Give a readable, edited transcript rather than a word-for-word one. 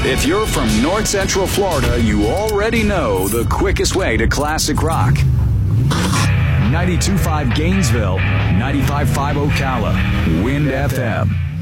If you're from North Central Florida, you already know the quickest way to classic rock. 92.5 Gainesville, 95.5 Ocala, Wind FM.